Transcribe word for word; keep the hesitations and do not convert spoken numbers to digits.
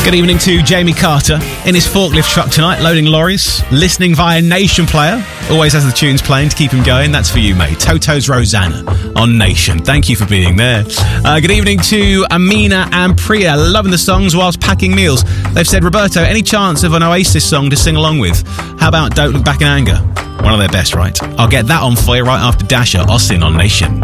Good evening to Jamie Carter in his forklift truck tonight, loading lorries, listening via Nation Player. Always has the tunes playing to keep him going. That's for you, mate. Toto's Rosanna on Nation. Thank you for being there. Uh, good evening to Amina and Priya, loving the songs whilst packing meals. They've said, Roberto, any chance of an Oasis song to sing along with? How about Don't Look Back in Anger? One of their best, right? I'll get that on for you right after Dasher, Austin on Nation.